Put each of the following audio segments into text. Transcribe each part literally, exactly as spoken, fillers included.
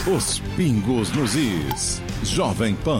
Os pingos nos is. Jovem Pan.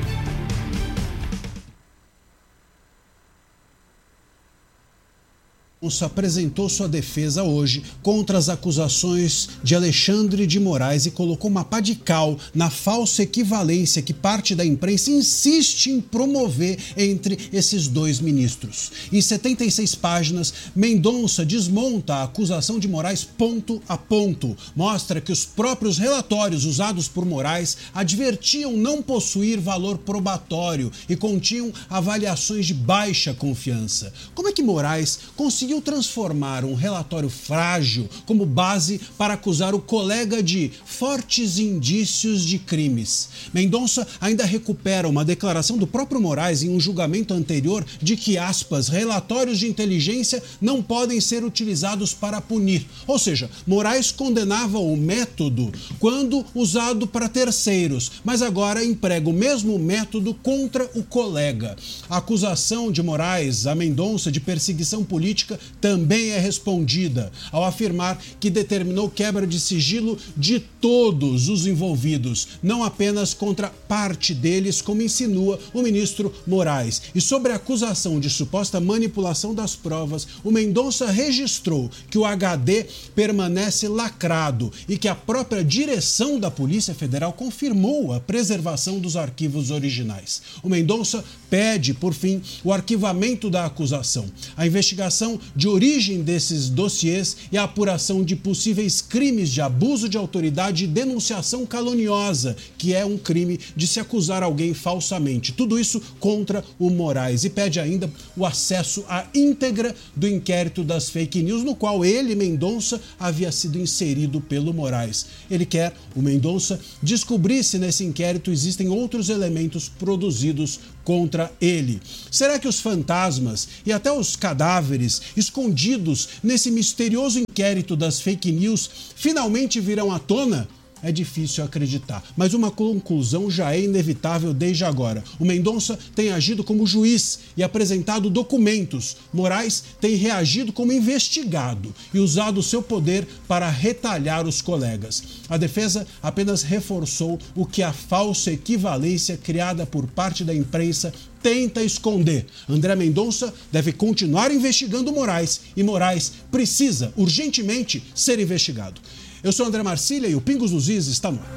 Apresentou sua defesa hoje contra as acusações de Alexandre de Moraes e colocou uma pá de cal na falsa equivalência que parte da imprensa insiste em promover entre esses dois ministros. Em setenta e seis páginas, Mendonça desmonta a acusação de Moraes ponto a ponto. Mostra que os próprios relatórios usados por Moraes advertiam não possuir valor probatório e continham avaliações de baixa confiança. Como é que Moraes conseguiu transformar um relatório frágil como base para acusar o colega de fortes indícios de crimes? Mendonça ainda recupera uma declaração do próprio Moraes em um julgamento anterior de que, aspas, relatórios de inteligência não podem ser utilizados para punir. Ou seja, Moraes condenava o método quando usado para terceiros, mas agora emprega o mesmo método contra o colega. A acusação de Moraes a Mendonça de perseguição política também é respondida ao afirmar que determinou quebra de sigilo de todos os envolvidos, não apenas contra parte deles, como insinua o ministro Moraes. E sobre a acusação de suposta manipulação das provas, o Mendonça registrou que o H D permanece lacrado e que a própria direção da Polícia Federal confirmou a preservação dos arquivos originais. O Mendonça pede, por fim, o arquivamento da acusação, a investigação de origem desses dossiês e a apuração de possíveis crimes de abuso de autoridade e denunciação caluniosa, que é um crime de se acusar alguém falsamente. Tudo isso contra o Moraes. E pede ainda o acesso à íntegra do inquérito das fake news, no qual ele, Mendonça, havia sido inserido pelo Moraes. Ele quer, o Mendonça, descobrir se nesse inquérito existem outros elementos produzidos contra ele. Será que os fantasmas e até os cadáveres escondidos nesse misterioso inquérito das fake news finalmente virão à tona? É difícil acreditar, mas uma conclusão já é inevitável desde agora. O Mendonça tem agido como juiz e apresentado documentos. Moraes tem reagido como investigado e usado seu poder para retalhar os colegas. A defesa apenas reforçou o que a falsa equivalência criada por parte da imprensa tenta esconder. André Mendonça deve continuar investigando Moraes e Moraes precisa urgentemente ser investigado. Eu sou André Marcília e o Pingos nos Is está no ar.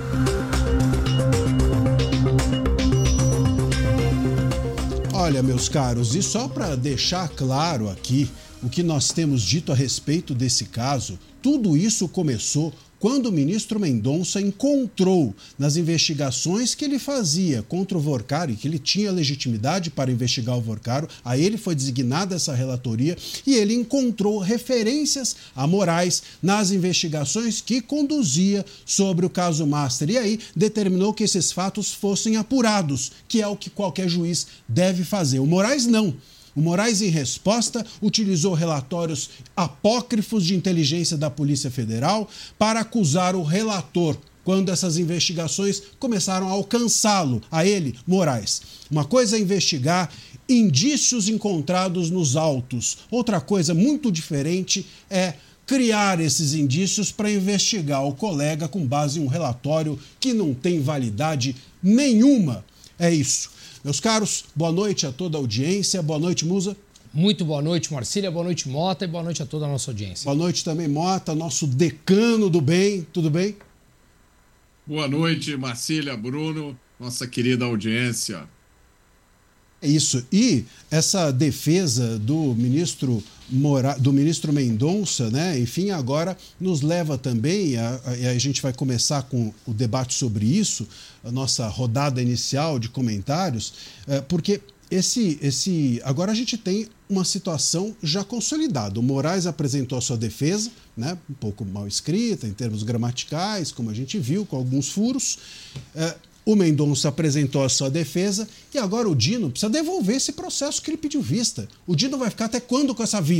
Olha, meus caros, e só para deixar claro aqui o que nós temos dito a respeito desse caso, tudo isso começou quando o ministro Mendonça encontrou nas investigações que ele fazia contra o Vorcaro e que ele tinha legitimidade para investigar o Vorcaro, a ele foi designada essa relatoria e ele encontrou referências a Moraes nas investigações que conduzia sobre o caso Master e aí determinou que esses fatos fossem apurados, que é o que qualquer juiz deve fazer. O Moraes não. O Moraes, em resposta, utilizou relatórios apócrifos de inteligência da Polícia Federal para acusar o relator, quando essas investigações começaram a alcançá-lo, a ele, Moraes. Uma coisa é investigar indícios encontrados nos autos. Outra coisa muito diferente é criar esses indícios para investigar o colega com base em um relatório que não tem validade nenhuma. É isso. Meus caros, boa noite a toda a audiência. Boa noite, Musa. Muito boa noite, Marcília. Boa noite, Mota. E boa noite a toda a nossa audiência. Boa noite também, Mota, nosso decano do bem. Tudo bem? Boa noite, Marcília, Bruno, nossa querida audiência. É isso. E essa defesa do ministro Mora... do ministro Mendonça, né? Enfim, agora nos leva também, a... e a gente vai começar com o debate sobre isso, a nossa rodada inicial de comentários, porque esse, esse... agora a gente tem uma situação já consolidada. O Moraes apresentou a sua defesa, né? Um pouco mal escrita em termos gramaticais, como a gente viu, com alguns furos. O Mendonça apresentou a sua defesa e agora o Dino precisa devolver esse processo que ele pediu vista. O Dino vai ficar até quando com essa vista?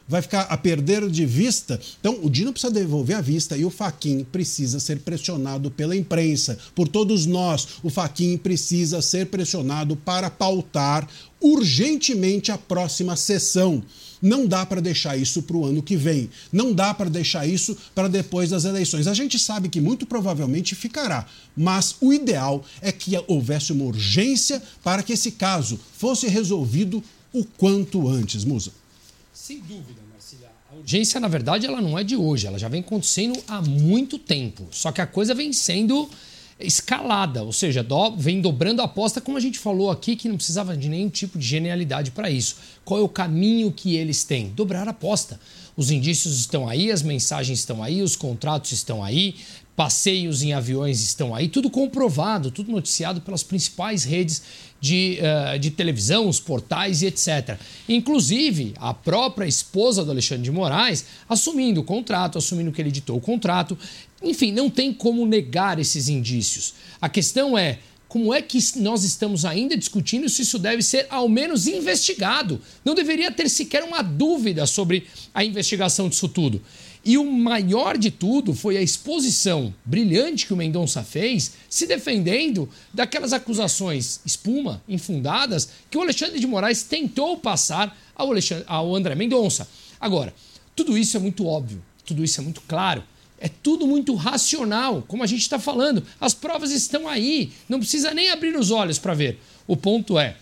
vai ficar a perder de vista. Então, o Dino precisa devolver a vista e o Fachin precisa ser pressionado pela imprensa, por todos nós. O Fachin precisa ser pressionado para pautar urgentemente a próxima sessão. Não dá para deixar isso para o ano que vem. Não dá para deixar isso para depois das eleições. A gente sabe que muito provavelmente ficará, mas o ideal é que houvesse uma urgência para que esse caso fosse resolvido o quanto antes, Musa. Sem dúvida, Marcília. A urgência, na verdade, ela não é de hoje. Ela já vem acontecendo há muito tempo. Só que a coisa vem sendo escalada, ou seja, do, vem dobrando a aposta, como a gente falou aqui, que não precisava de nenhum tipo de genialidade para isso. Qual é o caminho que eles têm? Dobrar a aposta. Os indícios estão aí, as mensagens estão aí, os contratos estão aí, passeios em aviões estão aí, tudo comprovado, tudo noticiado pelas principais redes de, uh, de televisão, os portais e etcétera. Inclusive, a própria esposa do Alexandre de Moraes assumindo o contrato, assumindo que ele editou o contrato. Enfim, não tem como negar esses indícios. A questão é, como é que nós estamos ainda discutindo se isso deve ser ao menos investigado? Não deveria ter sequer uma dúvida sobre a investigação disso tudo. E o maior de tudo foi a exposição brilhante que o Mendonça fez, se defendendo daquelas acusações espuma, infundadas, que o Alexandre de Moraes tentou passar ao, Alexandre, ao André Mendonça. Agora, tudo isso é muito óbvio, tudo isso é muito claro. É tudo muito racional, como a gente está falando. As provas estão aí, não precisa nem abrir os olhos para ver. O ponto é,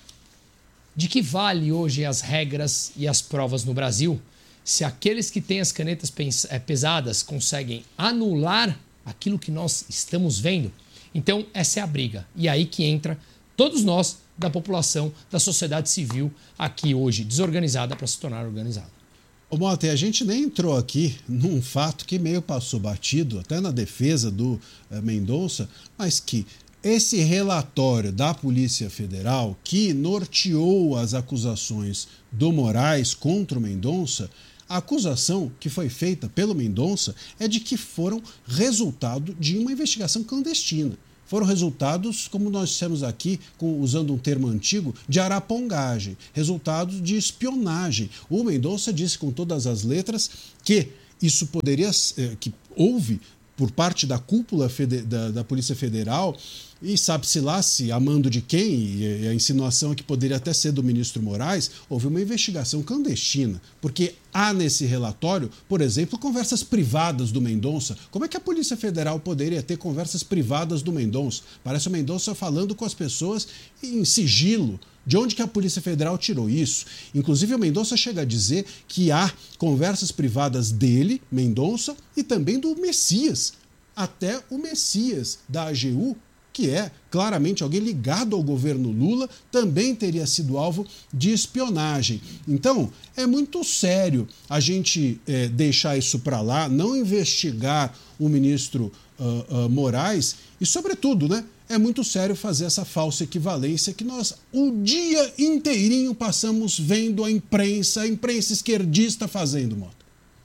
de que vale hoje as regras e as provas no Brasil se aqueles que têm as canetas pesadas conseguem anular aquilo que nós estamos vendo? Então, essa é a briga. E aí que entra todos nós, da população, da sociedade civil, aqui hoje desorganizada para se tornar organizada. Ô Mota, a gente nem entrou aqui num fato que meio passou batido, até na defesa do eh, Mendonça, mas que esse relatório da Polícia Federal que norteou as acusações do Moraes contra o Mendonça, a acusação que foi feita pelo Mendonça é de que foram resultado de uma investigação clandestina. Foram resultados, como nós dissemos aqui, com, usando um termo antigo, de arapongagem, resultados de espionagem. O Mendonça disse com todas as letras que isso poderia, que houve por parte da cúpula da, da Polícia Federal, e sabe-se lá se a mando de quem, e a insinuação é que poderia até ser do ministro Moraes, houve uma investigação clandestina, porque há nesse relatório, por exemplo, conversas privadas do Mendonça. Como é que a Polícia Federal poderia ter conversas privadas do Mendonça? Parece o Mendonça falando com as pessoas em sigilo. De onde que a Polícia Federal tirou isso? Inclusive, o Mendonça chega a dizer que há conversas privadas dele, Mendonça, e também do Messias. Até o Messias da A G U, que é claramente alguém ligado ao governo Lula, também teria sido alvo de espionagem. Então, é muito sério a gente é, deixar isso para lá, não investigar o ministro uh, uh, Moraes e, sobretudo, né, é muito sério fazer essa falsa equivalência que nós o dia inteirinho passamos vendo a imprensa, a imprensa esquerdista fazendo, Mota.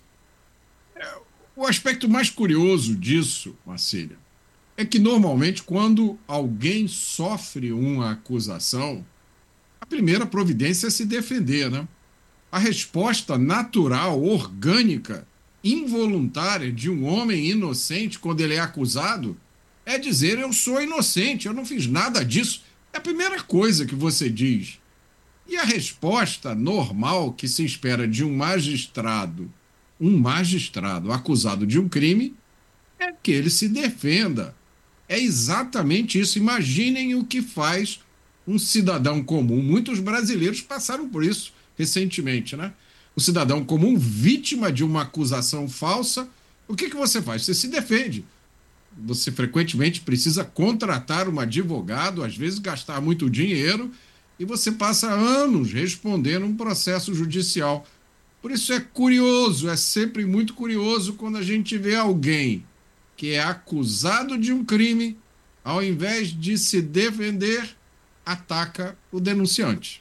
É, o aspecto mais curioso disso, Marcília, é que normalmente quando alguém sofre uma acusação, a primeira providência é se defender, né? A resposta natural, orgânica, involuntária de um homem inocente quando ele é acusado é dizer: eu sou inocente, eu não fiz nada disso. É a primeira coisa que você diz. E a resposta normal que se espera de um magistrado, um magistrado acusado de um crime, é que ele se defenda. É exatamente isso. Imaginem o que faz um cidadão comum. Muitos brasileiros passaram por isso recentemente, né? O cidadão comum, vítima de uma acusação falsa, o que, que você faz? Você se defende. Você frequentemente precisa contratar um advogado, às vezes gastar muito dinheiro, e você passa anos respondendo um processo judicial. Por isso é curioso, é sempre muito curioso quando a gente vê alguém que é acusado de um crime, ao invés de se defender, ataca o denunciante.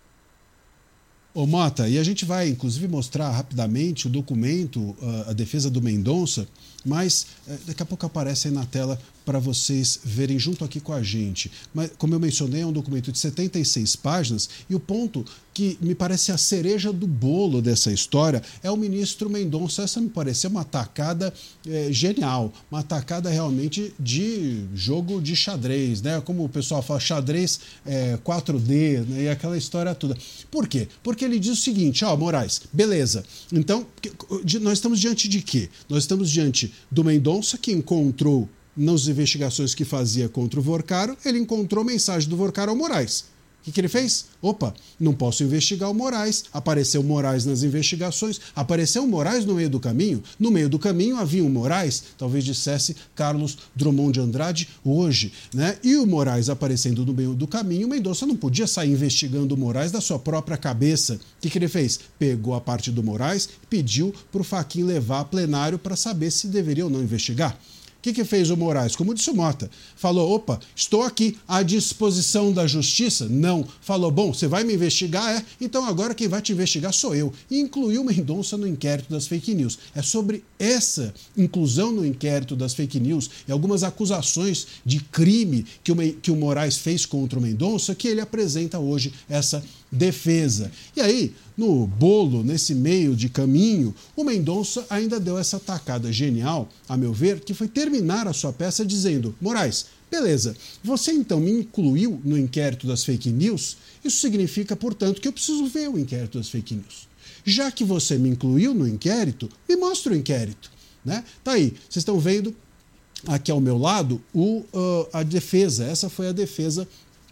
Ô Mota, e a gente vai inclusive mostrar rapidamente o documento, a defesa do Mendonça, mas daqui a pouco aparece aí na tela para vocês verem junto aqui com a gente. Mas, como eu mencionei, é um documento de setenta e seis páginas e o ponto que me parece a cereja do bolo dessa história é o ministro Mendonça. Essa me pareceu uma tacada é, genial, uma tacada realmente de jogo de xadrez, né? Como o pessoal fala, xadrez é, quatro D, né? E aquela história toda. Por quê? Porque ele diz o seguinte, ó, Moraes, beleza, então nós estamos diante de quê? Nós estamos diante do Mendonça, que encontrou nas investigações que fazia contra o Vorcaro, ele encontrou mensagem do Vorcaro ao Moraes. O que, que ele fez? Opa, não posso investigar o Moraes. Apareceu o Moraes nas investigações. Apareceu o Moraes no meio do caminho. No meio do caminho havia um Moraes, talvez dissesse Carlos Drummond de Andrade hoje, né? E o Moraes aparecendo no meio do caminho, Mendonça não podia sair investigando o Moraes da sua própria cabeça. O que, que ele fez? Pegou a parte do Moraes e pediu para o Fachin levar a plenário para saber se deveria ou não investigar. O que, que fez o Moraes? Como disse o Mota, falou, opa, estou aqui à disposição da justiça? Não. Falou, bom, você vai me investigar? É. Então agora quem vai te investigar sou eu. E incluiu o Mendonça no inquérito das fake news. É sobre essa inclusão no inquérito das fake news e algumas acusações de crime que o, que o Moraes fez contra o Mendonça que ele apresenta hoje essa defesa. E aí, no bolo, nesse meio de caminho, o Mendonça ainda deu essa tacada genial, a meu ver, que foi terminar a sua peça dizendo, Moraes, beleza, você então me incluiu no inquérito das fake news, isso significa, portanto, que eu preciso ver o inquérito das fake news. Já que você me incluiu no inquérito, me mostra o inquérito. Né? Tá aí, vocês estão vendo aqui ao meu lado o, uh, a defesa, essa foi a defesa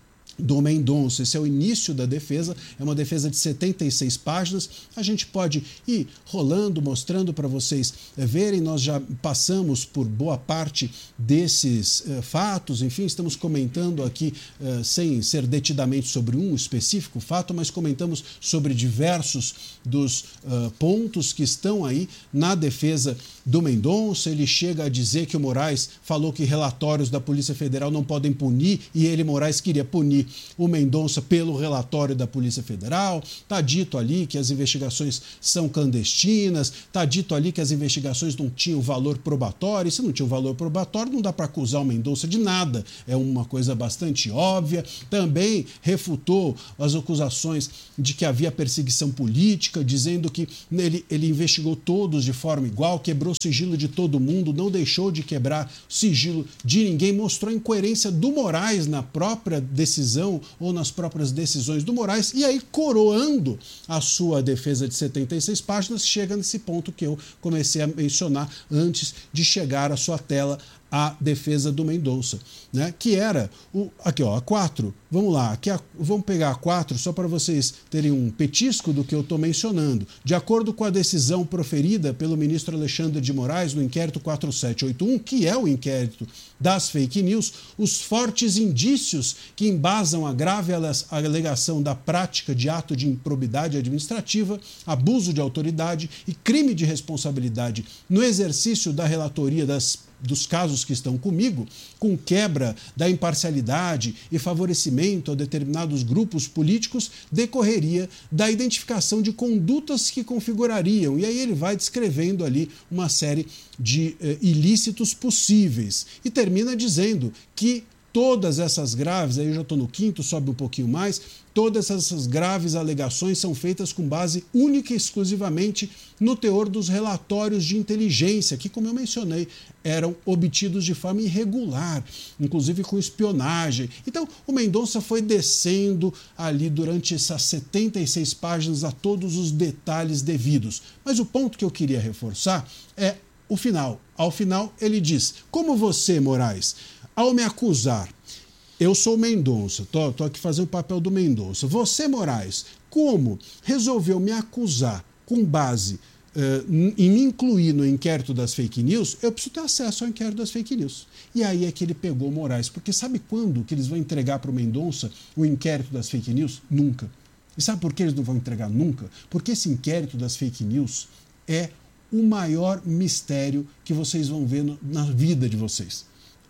do Mendonça. Esse é o início da defesa, é uma defesa de setenta e seis páginas, a gente pode ir rolando, mostrando para vocês é, verem, nós já passamos por boa parte desses é, fatos, enfim, estamos comentando aqui é, sem ser detidamente sobre um específico fato, mas comentamos sobre diversos dos uh, pontos que estão aí na defesa do Mendonça. Ele chega a dizer que o Moraes falou que relatórios da Polícia Federal não podem punir e ele, Moraes, queria punir o Mendonça pelo relatório da Polícia Federal. Está dito ali que as investigações são clandestinas, está dito ali que as investigações não tinham valor probatório, e se não tinha valor probatório não dá para acusar o Mendonça de nada, é uma coisa bastante óbvia. Também refutou as acusações de que havia perseguição política, dizendo que ele, ele investigou todos de forma igual, quebrou o sigilo de todo mundo, não deixou de quebrar o sigilo de ninguém, mostrou a incoerência do Moraes na própria decisão ou nas próprias decisões do Moraes, e aí, coroando a sua defesa de setenta e seis páginas, chega nesse ponto que eu comecei a mencionar antes de chegar à sua tela, a defesa do Mendonça, né? Que era o aqui, ó, a quatro. Vamos lá, aqui a, vamos pegar a quatro só para vocês terem um petisco do que eu estou mencionando. De acordo com a decisão proferida pelo ministro Alexandre de Moraes no inquérito quatro sete oito um, que é o inquérito das fake news, os fortes indícios que embasam a grave alegação da prática de ato de improbidade administrativa, abuso de autoridade e crime de responsabilidade no exercício da relatoria das dos casos que estão comigo, com quebra da imparcialidade e favorecimento a determinados grupos políticos, decorreria da identificação de condutas que configurariam. E aí ele vai descrevendo ali uma série de eh, ilícitos possíveis. E termina dizendo que todas essas graves, aí eu já estou no quinto, sobe um pouquinho mais, todas essas graves alegações são feitas com base única e exclusivamente no teor dos relatórios de inteligência, que, como eu mencionei, eram obtidos de forma irregular, inclusive com espionagem. Então, o Mendonça foi descendo ali durante essas setenta e seis páginas a todos os detalhes devidos. Mas o ponto que eu queria reforçar é o final. Ao final, ele diz, como você, Moraes, ao me acusar, eu sou Mendonça, tô, tô aqui fazendo o papel do Mendonça. Você, Moraes, como resolveu me acusar com base uh, em me incluir no inquérito das fake news, eu preciso ter acesso ao inquérito das fake news. E aí é que ele pegou o Moraes, porque sabe quando que eles vão entregar para o Mendonça o inquérito das fake news? Nunca. E sabe por que eles não vão entregar nunca? Porque esse inquérito das fake news é o maior mistério que vocês vão ver no, na vida de vocês.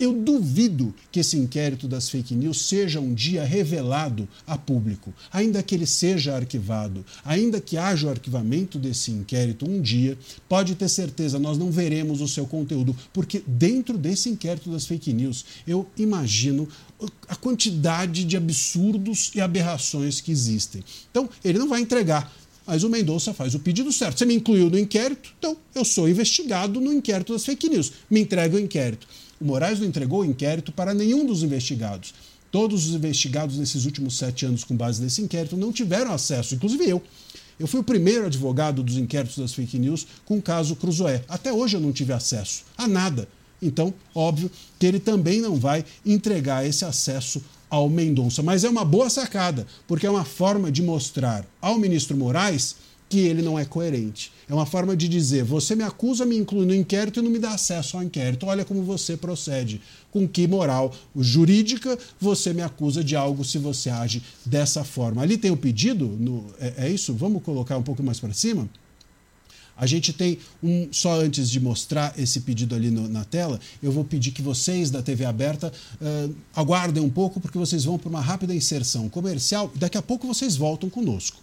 Eu duvido que esse inquérito das fake news seja um dia revelado a público. Ainda que ele seja arquivado, ainda que haja o arquivamento desse inquérito um dia, pode ter certeza, nós não veremos o seu conteúdo, porque dentro desse inquérito das fake news, eu imagino a quantidade de absurdos e aberrações que existem. Então, ele não vai entregar. Mas o Mendonça faz o pedido certo. Você me incluiu no inquérito, então eu sou investigado no inquérito das fake news. Me entrega o inquérito. O Moraes não entregou o inquérito para nenhum dos investigados. Todos os investigados nesses últimos sete anos com base nesse inquérito não tiveram acesso, inclusive eu. Eu fui o primeiro advogado dos inquéritos das fake news com o caso Cruzoé. Até hoje eu não tive acesso a nada. Então, óbvio que ele também não vai entregar esse acesso ao Mendonça. Mas é uma boa sacada, porque é uma forma de mostrar ao ministro Moraes que ele não é coerente. É uma forma de dizer, você me acusa, me inclui no inquérito e não me dá acesso ao inquérito. Olha como você procede. Com que moral jurídica você me acusa de algo se você age dessa forma? Ali tem o pedido, no, é, é isso? Vamos colocar um pouco mais para cima? A gente tem um, só antes de mostrar esse pedido ali no, na tela, eu vou pedir que vocês da T V Aberta uh, aguardem um pouco, porque vocês vão para uma rápida inserção comercial e daqui a pouco vocês voltam conosco.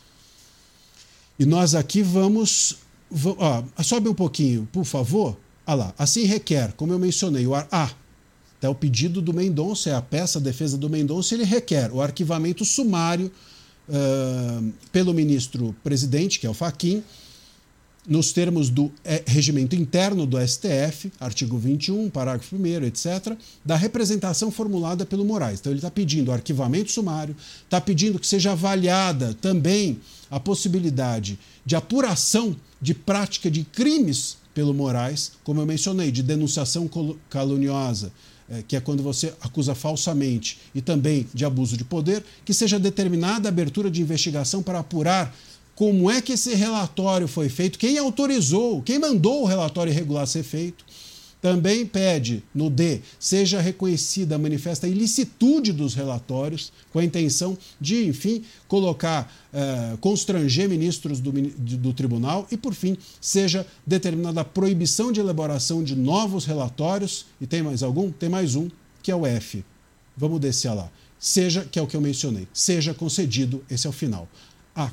E nós aqui vamos... Ó, sobe um pouquinho, por favor. Ah lá, assim requer, como eu mencionei, o ar... Ah, tá o pedido do Mendonça, é a peça a defesa do Mendonça, ele requer o arquivamento sumário uh, pelo ministro presidente, que é o Fachin, nos termos do é, regimento interno do S T F, artigo vinte e um, parágrafo primeiro, etcétera, da representação formulada pelo Moraes. Então ele está pedindo arquivamento sumário, está pedindo que seja avaliada também a possibilidade de apuração de prática de crimes pelo Moraes, como eu mencionei, de denunciação caluniosa, é, que é quando você acusa falsamente, e também de abuso de poder, que seja determinada a abertura de investigação para apurar como é que esse relatório foi feito, quem autorizou, quem mandou o relatório irregular ser feito. Também pede, no D, seja reconhecida a manifesta ilicitude dos relatórios, com a intenção de, enfim, colocar, eh, constranger ministros do, do tribunal e, por fim, seja determinada a proibição de elaboração de novos relatórios. E tem mais algum? Tem mais um, que é o F. Vamos descer lá. Seja, que é o que eu mencionei, seja concedido, esse é o final, a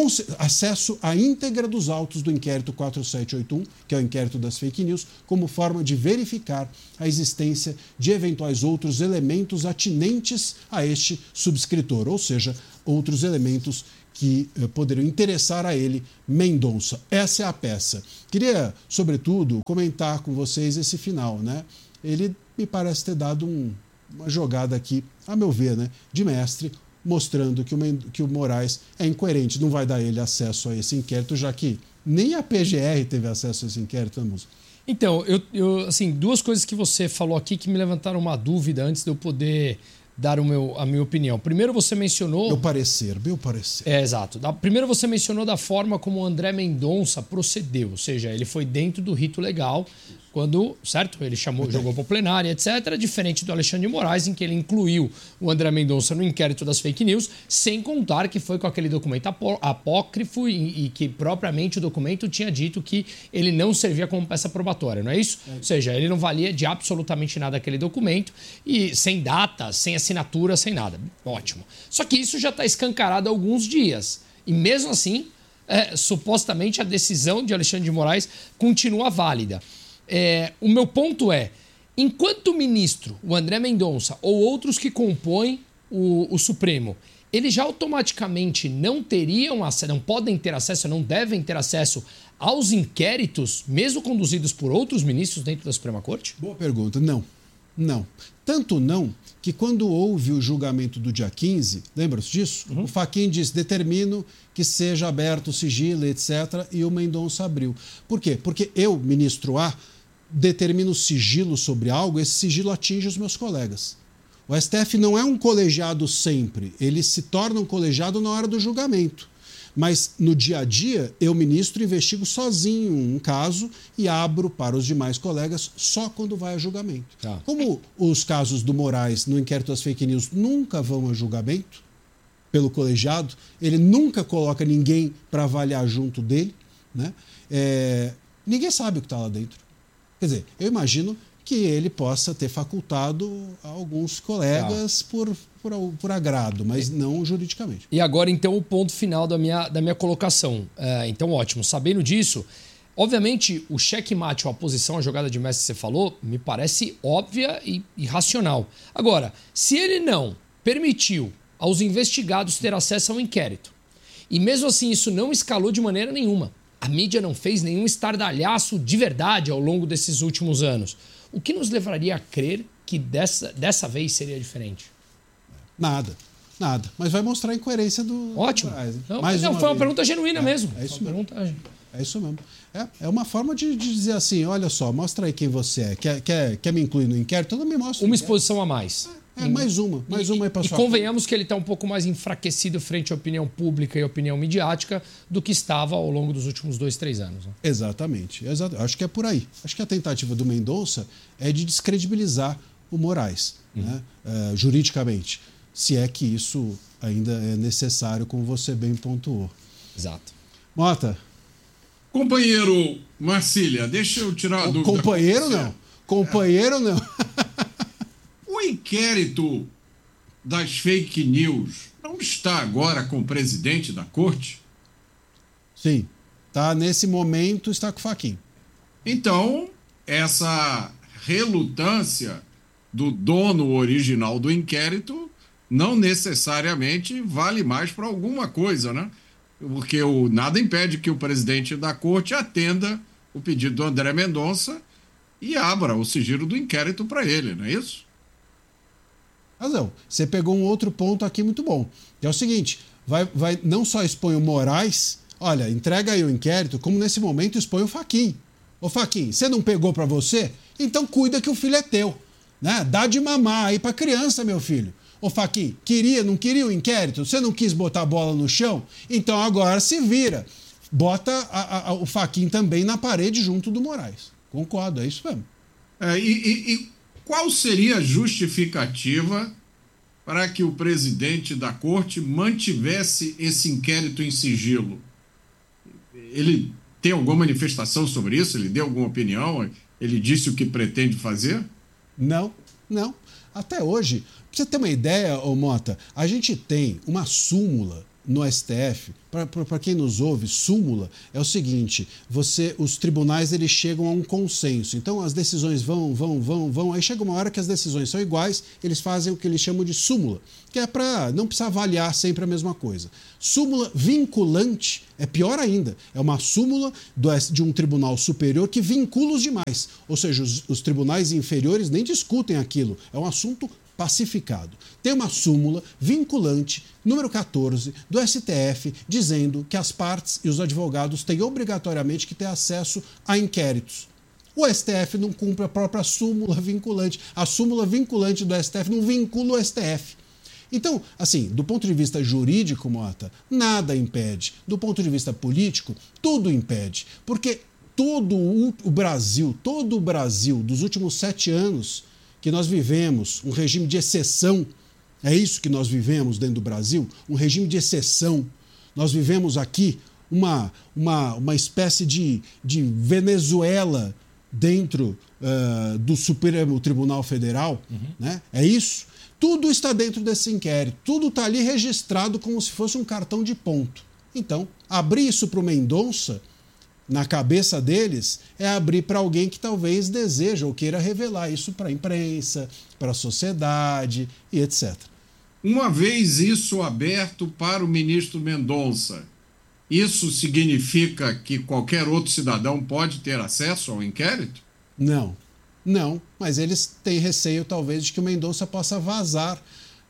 acesso à íntegra dos autos do inquérito quatro sete oito um, que é o inquérito das fake news, como forma de verificar a existência de eventuais outros elementos atinentes a este subscritor, ou seja, outros elementos que eh, poderiam interessar a ele, Mendonça. Essa é a peça. Queria, sobretudo, comentar com vocês esse final, né? Ele me parece ter dado um, uma jogada aqui, a meu ver, né, de mestre, mostrando que o, que o Moraes é incoerente, não vai dar ele acesso a esse inquérito, já que nem a P G R teve acesso a esse inquérito, né, Musa? Então, eu, eu, assim, duas coisas que você falou aqui que me levantaram uma dúvida antes de eu poder dar o meu, a minha opinião. Primeiro você mencionou... Meu parecer, meu parecer. É, exato. Da, primeiro você mencionou da forma como o André Mendonça procedeu, ou seja, ele foi dentro do rito legal, quando, certo? Ele chamou, jogou para o plenário, etcétera. Diferente do Alexandre de Moraes, em que ele incluiu o André Mendonça no inquérito das fake news, sem contar que foi com aquele documento apó apócrifo e, e que propriamente o documento tinha dito que ele não servia como peça probatória, não é isso? É. Ou seja, ele não valia de absolutamente nada aquele documento e sem data, sem assinatura, sem nada. Ótimo. Só que isso já está escancarado há alguns dias. E mesmo assim, é, supostamente a decisão de Alexandre de Moraes continua válida. É, o meu ponto é, enquanto o ministro, o André Mendonça, ou outros que compõem o, o Supremo, eles já automaticamente não teriam acesso, não podem ter acesso, não devem ter acesso aos inquéritos, mesmo conduzidos por outros ministros dentro da Suprema Corte? Boa pergunta. Não. Não. Tanto não que quando houve o julgamento do dia quinze, lembra-se disso? Uhum. O Fachin disse, determino que seja aberto o sigilo, etcétera, e o Mendonça abriu. Por quê? Porque eu, ministro A, determino sigilo sobre algo, esse sigilo atinge os meus colegas. O S T F não é um colegiado sempre, ele se torna um colegiado na hora do julgamento. Mas no dia a dia, eu, ministro, investigo sozinho um caso e abro para os demais colegas só quando vai a julgamento. Ah. Como os casos do Moraes no inquérito das fake news nunca vão a julgamento pelo colegiado, ele nunca coloca ninguém para avaliar junto dele, né? É, ninguém sabe o que está lá dentro. Quer dizer, eu imagino que ele possa ter facultado a alguns colegas tá. por, por, por agrado, mas não juridicamente. E agora, então, o ponto final da minha, da minha colocação. É, então, ótimo. Sabendo disso, obviamente, o checkmate ou a posição, a jogada de mestre que você falou, me parece óbvia e, e racional. Agora, se ele não permitiu aos investigados ter acesso ao inquérito, e mesmo assim isso não escalou de maneira nenhuma, a mídia não fez nenhum estardalhaço de verdade ao longo desses últimos anos, o que nos levaria a crer que dessa, dessa vez seria diferente? Nada, nada. Mas vai mostrar a incoerência do... Ótimo. Do Moraes, né? Não, Mais não uma foi uma vez. pergunta genuína é, mesmo. É isso uma mesmo. Pergunta... É isso mesmo. É, é uma forma de, de dizer assim, olha só, mostra aí quem você é. Quer, quer, quer me incluir no inquérito? Então não me mostra. Uma exposição a mais. É, é mais uma. Mais uma aí pra E sua convenhamos que ele está um pouco mais enfraquecido frente à opinião pública e opinião midiática do que estava ao longo dos últimos dois, três anos. Né? Exatamente. Exato. Acho que é por aí. Acho que a tentativa do Mendonça é de descredibilizar o Moraes, uhum. né? uh, juridicamente. Se é que isso ainda é necessário, como você bem pontuou. Exato. Mota. Companheiro Marcília, deixa eu tirar a o dúvida. Companheiro não. Companheiro é. não. O inquérito das fake news não está agora com o presidente da corte? Sim. Tá, nesse momento está com o Fachin. Então, essa relutância do dono original do inquérito não necessariamente vale mais para alguma coisa, né? Porque o, nada impede que o presidente da corte atenda o pedido do André Mendonça e abra o sigilo do inquérito para ele, não é isso? Razão. Você pegou um outro ponto aqui muito bom. Que é o seguinte, vai, vai, não só expõe o Moraes, olha, entrega aí o inquérito, como nesse momento expõe o Fachin. Ô Fachin, você não pegou para você? Então cuida que o filho é teu. Né? Dá de mamar aí para criança, meu filho. Ô Fachin, queria, não queria o inquérito? Você não quis botar a bola no chão? Então agora se vira. Bota a, a, o Fachin também na parede junto do Moraes. Concordo, é isso mesmo. É, e, e, e qual seria a justificativa para que o presidente da corte mantivesse esse inquérito em sigilo? Ele tem alguma manifestação sobre isso? Ele deu alguma opinião? Ele disse o que pretende fazer? Não, não. Até hoje, pra você ter uma ideia, ô Mota, a gente tem uma súmula no S T F. Para quem nos ouve, súmula é o seguinte: você, os tribunais eles chegam a um consenso. Então as decisões vão, vão, vão, vão. Aí chega uma hora que as decisões são iguais, eles fazem o que eles chamam de súmula, que é para não precisar avaliar sempre a mesma coisa. Súmula vinculante é pior ainda. É uma súmula do, de um tribunal superior que vincula os demais. Ou seja, os, os tribunais inferiores nem discutem aquilo. É um assunto pacificado. Tem uma súmula vinculante, número quatorze, do S T F, dizendo que as partes e os advogados têm obrigatoriamente que ter acesso a inquéritos. O S T F não cumpre a própria súmula vinculante. A súmula vinculante do S T F não vincula o S T F. Então, assim, do ponto de vista jurídico, Mota, nada impede. Do ponto de vista político, tudo impede. Porque todo o Brasil, todo o Brasil dos últimos sete anos que nós vivemos, um regime de exceção, é isso que nós vivemos dentro do Brasil, um regime de exceção. Nós vivemos aqui uma, uma, uma espécie de, de Venezuela dentro uh, do Supremo Tribunal Federal, uhum. né? É isso. Tudo está dentro desse inquérito, tudo está ali registrado como se fosse um cartão de ponto. Então, abrir isso para o Mendonça, na cabeça deles, é abrir para alguém que talvez deseja ou queira revelar isso para a imprensa, para a sociedade e etcétera. Uma vez isso aberto para o ministro Mendonça, isso significa que qualquer outro cidadão pode ter acesso ao inquérito? Não, não, mas eles têm receio talvez de que o Mendonça possa vazar,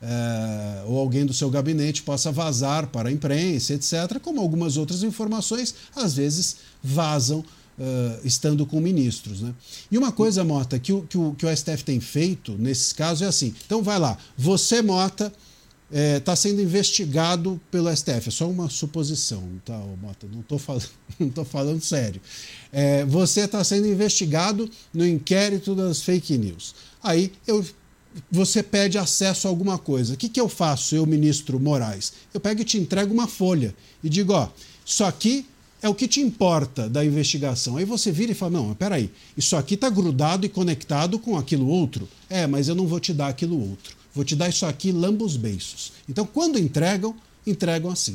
é, ou alguém do seu gabinete possa vazar para a imprensa, etcétera, como algumas outras informações, às vezes, vazam uh, estando com ministros. Né? E uma coisa, Mota, que o, que, o, que o S T F tem feito nesses casos é assim, então vai lá, você, Mota, está é, sendo investigado pelo S T F, é só uma suposição, tá, Mota? Não estou falando, não tô falando sério. É, você está sendo investigado no inquérito das fake news. Aí eu... você pede acesso a alguma coisa. O que, que eu faço, eu, ministro Moraes? Eu pego e te entrego uma folha e digo, ó, isso aqui é o que te importa da investigação. Aí você vira e fala, não, peraí, isso aqui está grudado e conectado com aquilo outro. É, mas eu não vou te dar aquilo outro. Vou te dar isso aqui, lamba os beiços. Então, quando entregam, entregam assim.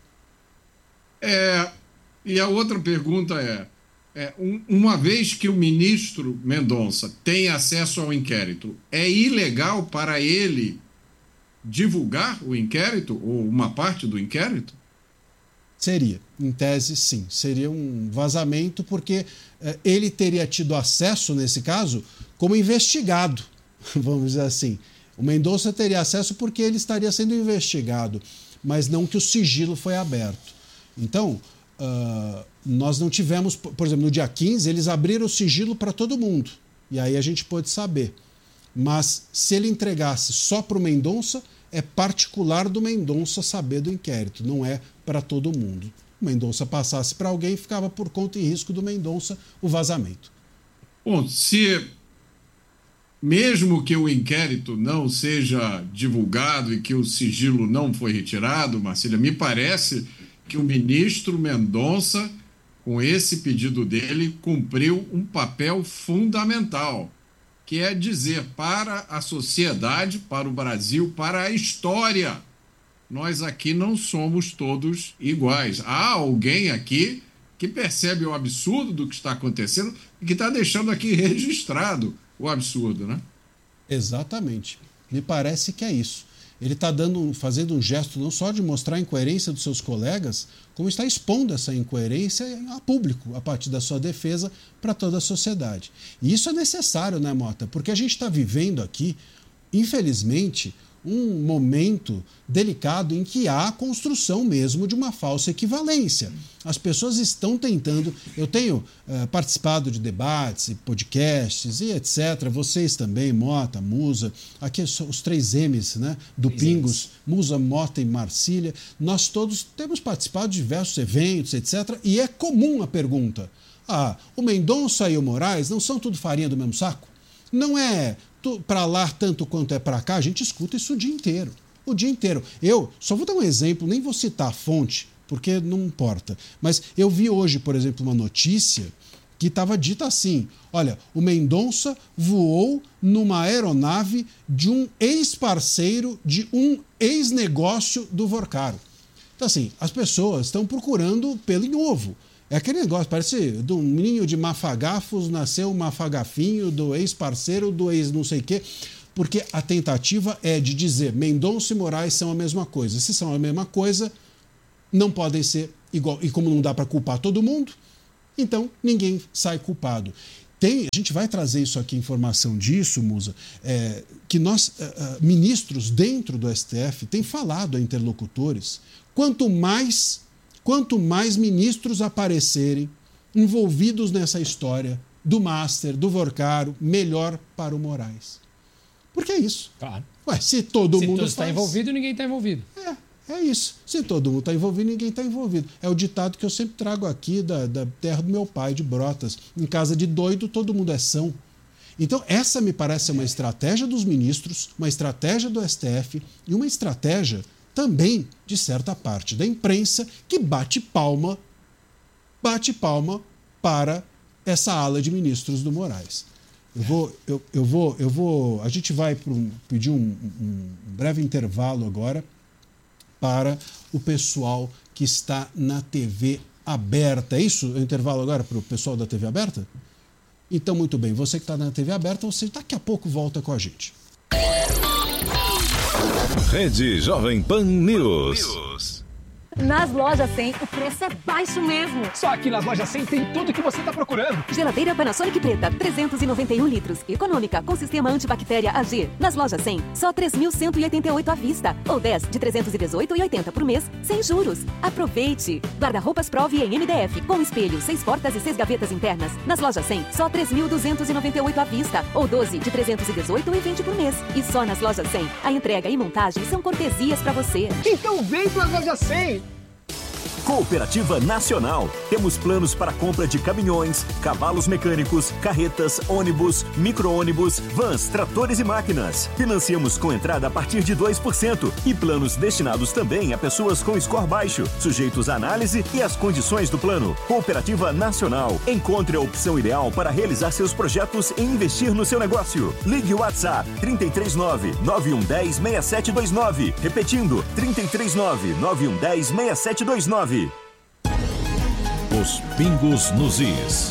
É, e a outra pergunta é, é um, uma vez que o ministro Mendonça tem acesso ao inquérito, é ilegal para ele divulgar o inquérito ou uma parte do inquérito? Seria, em tese, sim. Seria um vazamento porque eh, ele teria tido acesso, nesse caso, como investigado, vamos dizer assim. O Mendonça teria acesso porque ele estaria sendo investigado, mas não que o sigilo foi aberto. Então, uh, nós não tivemos, por exemplo, no dia quinze, eles abriram o sigilo para todo mundo. E aí a gente pôde saber. Mas se ele entregasse só para o Mendonça, é particular do Mendonça saber do inquérito, não é para todo mundo. O Mendonça passasse para alguém, ficava por conta e risco do Mendonça o vazamento. Bom, se mesmo que o inquérito não seja divulgado e que o sigilo não foi retirado, Marcília, me parece que o ministro Mendonça, com esse pedido dele, cumpriu um papel fundamental, que é dizer para a sociedade, para o Brasil, para a história, nós aqui não somos todos iguais. Há alguém aqui que percebe o absurdo do que está acontecendo e que está deixando aqui registrado o absurdo, né? Exatamente. Me parece que é isso. Ele está dando, fazendo um gesto não só de mostrar a incoerência dos seus colegas, como está expondo essa incoerência a público, a partir da sua defesa, para toda a sociedade. E isso é necessário, né, Mota? Porque a gente está vivendo aqui, infelizmente, um momento delicado em que há a construção mesmo de uma falsa equivalência. As pessoas estão tentando... Eu tenho uh, participado de debates, podcasts e etcétera. Vocês também, Mota, Musa, aqui os três M's, né, do três Pingos, M's. Musa, Mota e Marcília. Nós todos temos participado de diversos eventos, etcétera. E é comum a pergunta, ah, o Mendonça e o Moraes não são tudo farinha do mesmo saco? Não é para lá tanto quanto é para cá? A gente escuta isso o dia inteiro. O dia inteiro. Eu só vou dar um exemplo, nem vou citar a fonte, porque não importa. Mas eu vi hoje, por exemplo, uma notícia que estava dita assim, olha, o Mendonça voou numa aeronave de um ex-parceiro de um ex-negócio do Vorcaro. Então, assim, as pessoas estão procurando pelo em ovo. É aquele negócio, parece de um ninho de mafagafos nasceu um mafagafinho do ex-parceiro, do ex não sei o quê, porque a tentativa é de dizer Mendonça e Moraes são a mesma coisa. Se são a mesma coisa, não podem ser igual. E como não dá para culpar todo mundo, então ninguém sai culpado. Tem, a gente vai trazer isso aqui, informação disso, Musa, é, que nós, uh, ministros dentro do S T F, têm falado a interlocutores, quanto mais... Quanto mais ministros aparecerem envolvidos nessa história do Master, do Vorcaro, melhor para o Moraes. Porque é isso. Claro. Ué, se todo se mundo está faz... envolvido, ninguém está envolvido. É, é isso. Se todo mundo está envolvido, ninguém está envolvido. É o ditado que eu sempre trago aqui da, da terra do meu pai, de Brotas. Em casa de doido, todo mundo é são. Então, essa me parece uma estratégia dos ministros, uma estratégia do S T F e uma estratégia também de certa parte da imprensa que bate palma, bate palma para essa ala de ministros do Moraes. Eu vou, eu, eu vou, eu vou, a gente vai pro, pedir um, um breve intervalo agora para o pessoal que está na T V aberta. É isso? O intervalo agora para o pessoal da T V aberta? Então, muito bem. Você que está na T V aberta, você daqui a pouco volta com a gente. Rede Jovem Pan News. Nas lojas cem, o preço é baixo mesmo. Só aqui nas lojas cem tem tudo que você está procurando. Geladeira Panasonic preta, trezentos e noventa e um litros. Econômica, com sistema antibactéria A G. Nas lojas cem, só três mil cento e oitenta e oito à vista. Ou dez de trezentos e dezoito reais e oitenta centavos por mês, sem juros. Aproveite! Guarda-roupas Prove em M D F, com espelho, seis portas e seis gavetas internas. Nas lojas cem, só três mil duzentos e noventa e oito à vista. Ou doze de trezentos e dezoito reais e vinte centavos por mês. E só nas lojas cem, a entrega e montagem são cortesias para você. Então vem para as lojas cem! Cooperativa Nacional. Temos planos para compra de caminhões, cavalos mecânicos, carretas, ônibus, micro-ônibus, vans, tratores e máquinas. Financiamos com entrada a partir de dois por cento e planos destinados também a pessoas com score baixo, sujeitos à análise e às condições do plano. Cooperativa Nacional. Encontre a opção ideal para realizar seus projetos e investir no seu negócio. Ligue o WhatsApp trinta e três nove, nove um um zero, seis sete dois nove. Repetindo, trinta e três nove, nove um um zero, seis sete dois nove. Os pingos nos is.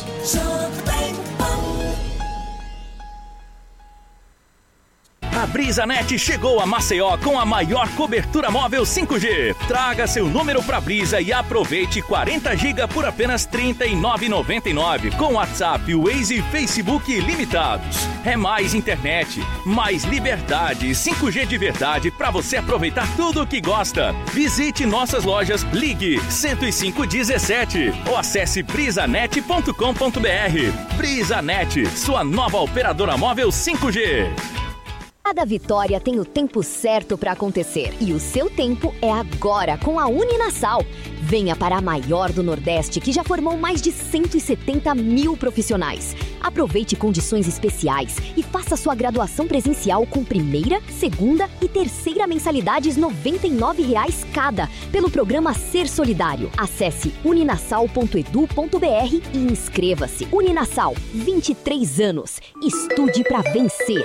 A BrisaNet chegou a Maceió com a maior cobertura móvel cinco G. Traga seu número pra Brisa e aproveite quarenta gigas por apenas trinta e nove reais e noventa e nove centavos com WhatsApp, Waze e Facebook ilimitados. É mais internet, mais liberdade, cinco G de verdade pra você aproveitar tudo o que gosta. Visite nossas lojas, ligue cento e cinco dezessete ou acesse brisanet ponto com ponto br. BrisaNet, sua nova operadora móvel cinco G. Cada vitória tem o tempo certo para acontecer e o seu tempo é agora com a Uninasal. Venha para a maior do Nordeste que já formou mais de cento e setenta mil profissionais. Aproveite condições especiais e faça sua graduação presencial com primeira, segunda e terceira mensalidades noventa e nove reais cada pelo programa Ser Solidário. Acesse uninasal ponto edu ponto br e inscreva-se. Uninasal, vinte e três anos. Estude para vencer.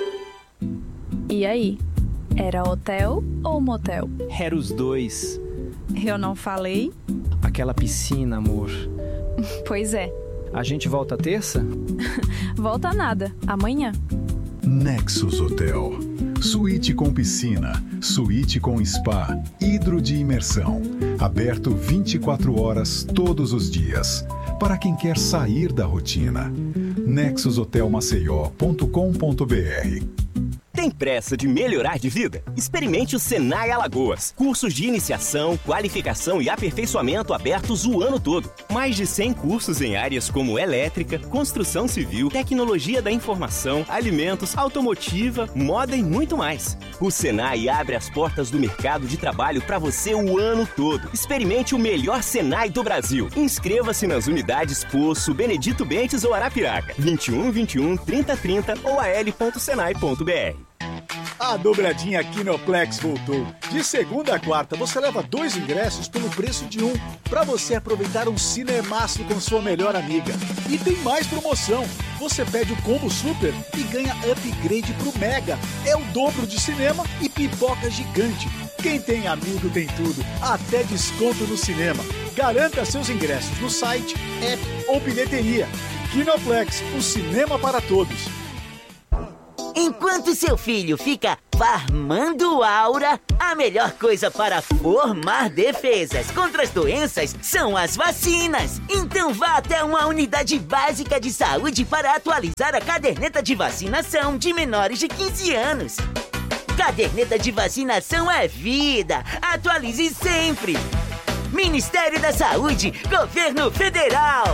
E aí, era hotel ou motel? Era os dois. Eu não falei? Aquela piscina, amor. Pois é. A gente volta terça? Volta nada, amanhã. Nexus Hotel. Suíte com piscina, suíte com spa, hidro de imersão. Aberto vinte e quatro horas todos os dias. Para quem quer sair da rotina. nexus hotel maceió ponto com ponto br. Tem pressa de melhorar de vida? Experimente o Senai Alagoas. Cursos de iniciação, qualificação e aperfeiçoamento abertos o ano todo. Mais de cem cursos em áreas como elétrica, construção civil, tecnologia da informação, alimentos, automotiva, moda e muito mais. O Senai abre as portas do mercado de trabalho para você o ano todo. Experimente o melhor Senai do Brasil. Inscreva-se nas unidades Poço, Benedito Bentes ou Arapiraca. vinte e um, vinte e um, trinta, trinta ou a l ponto senai ponto br. A dobradinha Kinoplex voltou. De segunda a quarta, você leva dois ingressos pelo preço de um, para você aproveitar um cinemaço com sua melhor amiga. E tem mais promoção. Você pede o combo super e ganha upgrade pro Mega. É o dobro de cinema e pipoca gigante. Quem tem amigo tem tudo, até desconto no cinema. Garanta seus ingressos no site, app ou bilheteria. Kinoplex, o cinema para todos. Enquanto seu filho fica farmando aura, a melhor coisa para formar defesas contra as doenças são as vacinas. Então vá até uma unidade básica de saúde para atualizar a caderneta de vacinação de menores de quinze anos. Caderneta de vacinação é vida. Atualize sempre. Ministério da Saúde, Governo Federal.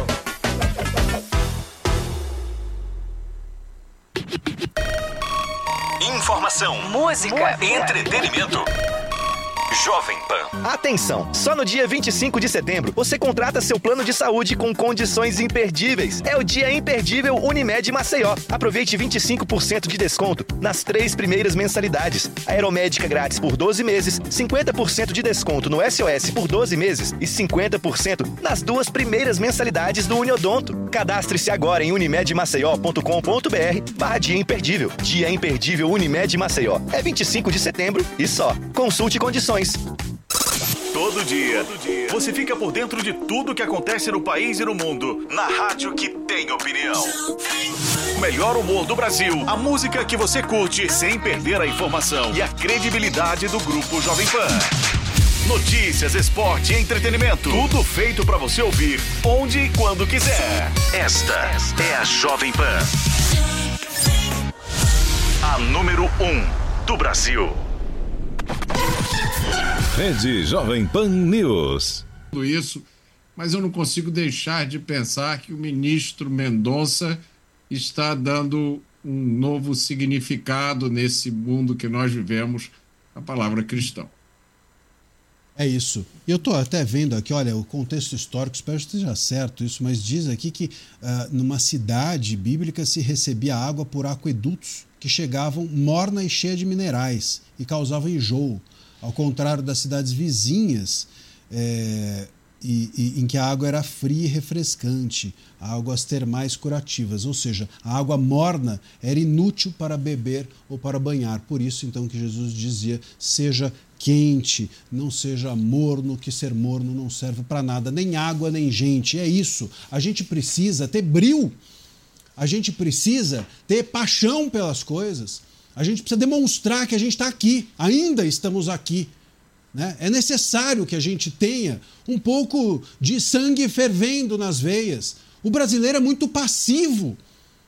Informação, música, entretenimento. Jovem Pan. Atenção! Só no dia vinte e cinco de setembro você contrata seu plano de saúde com condições imperdíveis. É o dia imperdível Unimed Maceió. Aproveite vinte e cinco por cento de desconto nas três primeiras mensalidades. Aeromédica grátis por doze meses, cinquenta por cento de desconto no S O S por doze meses e cinquenta por cento nas duas primeiras mensalidades do Uniodonto. Cadastre-se agora em unimed maceió ponto com ponto br barra dia imperdível. Dia imperdível Unimed Maceió. É vinte e cinco de setembro e só. Consulte condições. Todo dia, Todo dia, você fica por dentro de tudo que acontece no país e no mundo, na rádio que tem opinião. O melhor humor do Brasil, a música que você curte sem perder a informação e a credibilidade do Grupo Jovem Pan. Notícias, esporte e entretenimento, tudo feito pra você ouvir onde e quando quiser. Esta é a Jovem Pan. A número um do Brasil. Rede Jovem Pan News. Tudo isso, mas eu não consigo deixar de pensar que o ministro Mendonça está dando um novo significado nesse mundo que nós vivemos, a palavra cristão. É isso. Eu estou até vendo aqui, olha, o contexto histórico, espero que esteja certo isso, mas diz aqui que uh, numa cidade bíblica se recebia água por aquedutos que chegavam morna e cheia de minerais e causavam enjoo, ao contrário das cidades vizinhas, é, e, e, em que a água era fria e refrescante, águas termais curativas, ou seja, a água morna era inútil para beber ou para banhar. Por isso, então, que Jesus dizia, seja quente, não seja morno, que ser morno não serve para nada, nem água, nem gente. É isso. A gente precisa ter brio, a gente precisa ter paixão pelas coisas, a gente precisa demonstrar que a gente está aqui, ainda estamos aqui. Né? É necessário que a gente tenha um pouco de sangue fervendo nas veias. O brasileiro é muito passivo,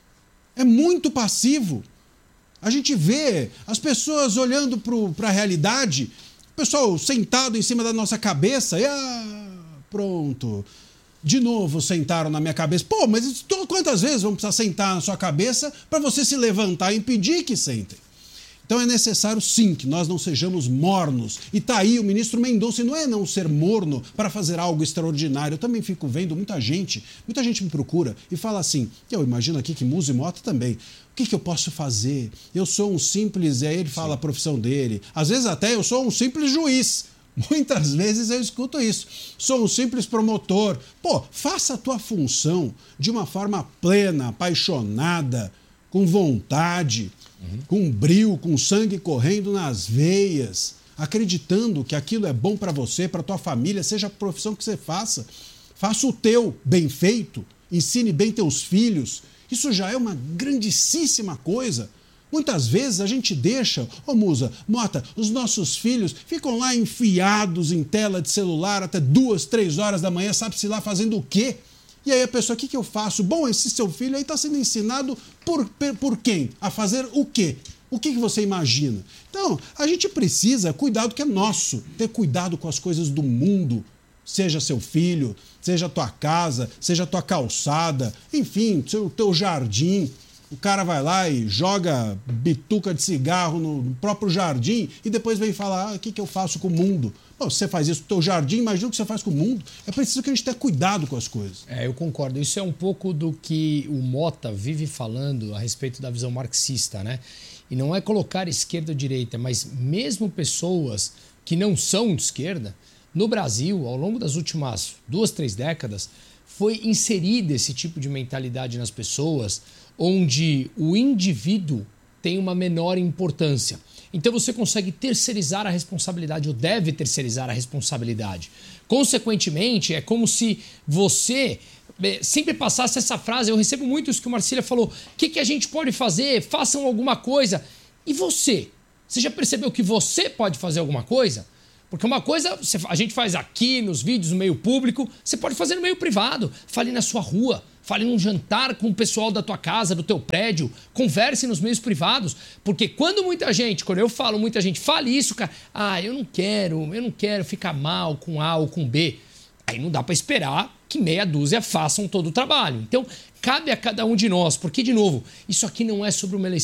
é muito passivo. A gente vê as pessoas olhando para a realidade, o pessoal sentado em cima da nossa cabeça, e ah, pronto, de novo sentaram na minha cabeça. Pô, mas quantas vezes vão precisar sentar na sua cabeça para você se levantar e impedir que sentem? Então é necessário, sim, que nós não sejamos mornos. E tá aí o ministro Mendonça, e não é não ser morno para fazer algo extraordinário. Eu também fico vendo muita gente, muita gente me procura e fala assim, eu imagino aqui que Muzi Mota também, o que, que eu posso fazer? Eu sou um simples, e aí ele fala a profissão dele. Às vezes até eu sou um simples juiz. Muitas vezes eu escuto isso. Sou um simples promotor. Pô, faça a tua função de uma forma plena, apaixonada, com vontade, uhum. com brio, com sangue correndo nas veias, acreditando que aquilo é bom para você, para tua família, seja a profissão que você faça. Faça o teu bem feito, ensine bem teus filhos. Isso já é uma grandíssima coisa. Muitas vezes a gente deixa, ô Musa, Mota, os nossos filhos ficam lá enfiados em tela de celular até duas, três horas da manhã, sabe-se lá fazendo o quê? E aí a pessoa, o que, que eu faço? Bom, esse seu filho aí está sendo ensinado por, por quem? A fazer o quê? O que, que você imagina? Então, a gente precisa cuidar do que é nosso, ter cuidado com as coisas do mundo, seja seu filho, seja a tua casa, seja a tua calçada, enfim, seu teu jardim. O cara vai lá e joga bituca de cigarro no próprio jardim e depois vem falar, ah, o que, que eu faço com o mundo? Pô, você faz isso com o teu jardim, imagina o que você faz com o mundo. É preciso que a gente tenha cuidado com as coisas. É, eu concordo. Isso é um pouco do que o Mota vive falando a respeito da visão marxista, né? E não é colocar esquerda ou direita, mas mesmo pessoas que não são de esquerda, no Brasil, ao longo das últimas duas, três décadas, foi inserida esse tipo de mentalidade nas pessoas, onde o indivíduo tem uma menor importância. Então você consegue terceirizar a responsabilidade, ou deve terceirizar a responsabilidade. Consequentemente, é como se você sempre passasse essa frase, eu recebo muito isso que o Marcília falou, o que, que a gente pode fazer? Façam alguma coisa. E você? Você já percebeu que você pode fazer alguma coisa? Porque uma coisa a gente faz aqui nos vídeos, no meio público, você pode fazer no meio privado. Fale na sua rua, fale num jantar com o pessoal da tua casa, do teu prédio, converse nos meios privados. Porque quando muita gente, quando eu falo muita gente, fale isso, cara, ah, eu não quero, eu não quero ficar mal com A ou com B. Aí não dá para esperar que meia dúzia façam todo o trabalho. Então, cabe a cada um de nós, porque, de novo, isso aqui não é sobre uma eleição.